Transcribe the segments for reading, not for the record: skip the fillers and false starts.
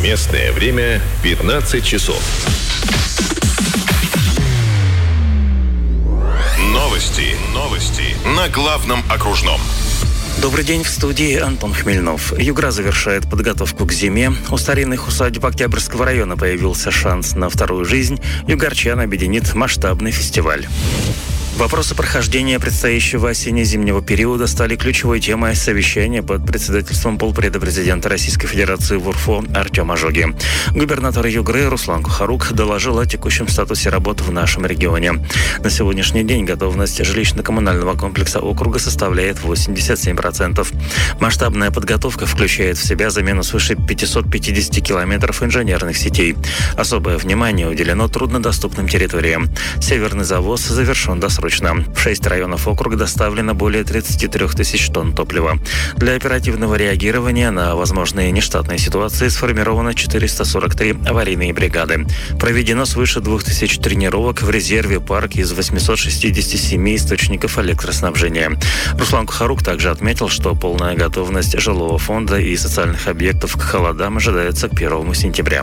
Местное время 15 часов. Новости на главном окружном. Добрый день, в студии Антон Хмельнов. Югра завершает подготовку к зиме. У старинных усадеб Октябрьского района появился шанс на вторую жизнь. Югорчан объединит масштабный фестиваль. Вопросы прохождения предстоящего осенне-зимнего периода стали ключевой темой совещания под председательством полпреда президента Российской Федерации в УРФО Артем Ожоги. Губернатор Югры Руслан Кухарук доложил о текущем статусе работ в нашем регионе. На сегодняшний день готовность жилищно-коммунального комплекса округа составляет 87%. Масштабная подготовка включает в себя замену свыше 550 километров инженерных сетей. Особое внимание уделено труднодоступным территориям. Северный завоз завершен досрочно. В 6 районов округа доставлено более 33 тысяч тонн топлива. Для оперативного реагирования на возможные нештатные ситуации сформировано 443 аварийные бригады. Проведено свыше 2000 тренировок в резерве парк из 867 источников электроснабжения. Руслан Кухарук также отметил, что полная готовность жилого фонда и социальных объектов к холодам ожидается к 1 сентября.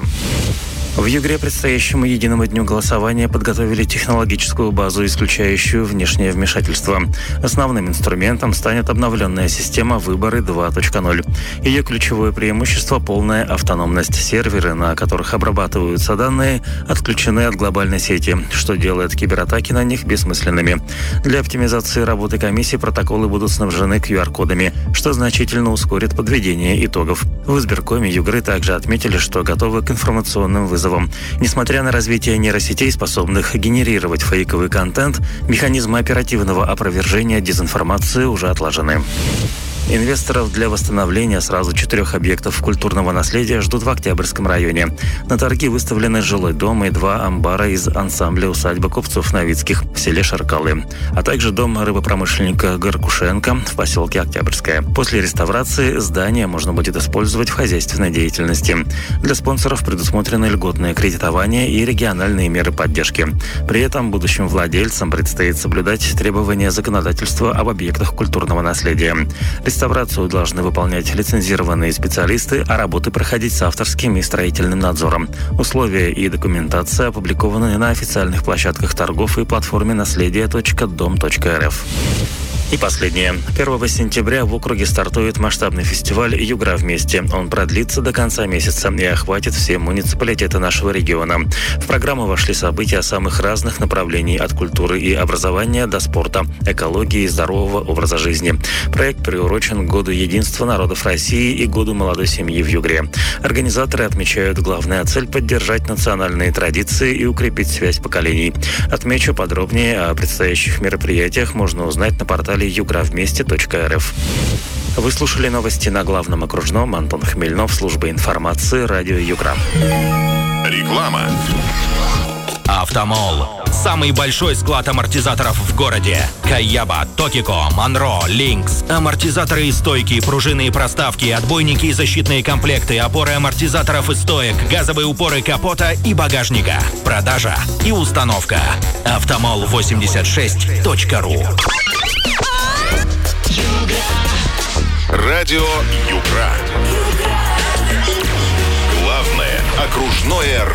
В Югре предстоящему единому дню голосования подготовили технологическую базу, исключающую внешнее вмешательство. Основным инструментом станет обновленная система «Выборы 2.0». Ее ключевое преимущество – полная автономность. Серверы, на которых обрабатываются данные, отключены от глобальной сети, что делает кибератаки на них бессмысленными. Для оптимизации работы комиссии протоколы будут снабжены QR-кодами, что значительно ускорит подведение итогов. В избиркоме Югры также отметили, что готовы к информационным вызовам. Несмотря на развитие нейросетей, способных генерировать фейковый контент, механизмы оперативного опровержения дезинформации уже отлажены. Инвесторов для восстановления сразу 4 объектов культурного наследия ждут в Октябрьском районе. На торги выставлены жилой дом и 2 амбара из ансамбля усадьбы купцов Новицких в селе Шаркалы, а также дом рыбопромышленника Горкушенко в поселке Октябрьское. После реставрации здание можно будет использовать в хозяйственной деятельности. Для спонсоров предусмотрены льготное кредитование и региональные меры поддержки. При этом будущим владельцам предстоит соблюдать требования законодательства об объектах культурного наследия. Реставрацию должны выполнять лицензированные специалисты, а работы проходить с авторским и строительным надзором. Условия и документация опубликованы на официальных площадках торгов и платформе наследие.дом.рф. И последнее. 1 сентября в округе стартует масштабный фестиваль «Югра вместе». Он продлится до конца месяца и охватит все муниципалитеты нашего региона. В программу вошли события самых разных направлений, от культуры и образования до спорта, экологии и здорового образа жизни. Проект приурочен к Году единства народов России и Году молодой семьи в Югре. Организаторы отмечают, главная цель – поддержать национальные традиции и укрепить связь поколений. Отмечу, подробнее о предстоящих мероприятиях можно узнать на портале югравместе.рф. Вы слушали новости на главном окружном. Антон Хмельнов, служба информации, радио Югра. Реклама. Автомол. Самый большой склад амортизаторов в городе. Кайяба, Токико, Монро, Линкс. Амортизаторы и стойки, пружины и проставки, отбойники и защитные комплекты, опоры амортизаторов и стоек, газовые упоры капота и багажника. Продажа и установка. Автомол86.ру. Радио Югра. Главное окружное